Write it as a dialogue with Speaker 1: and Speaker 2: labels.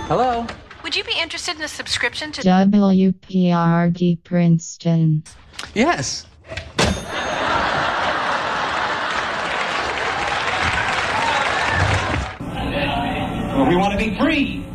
Speaker 1: Hello?
Speaker 2: Would you be interested in a subscription to
Speaker 3: WPRD Princeton?
Speaker 1: Yes.
Speaker 4: Well, we want to be free.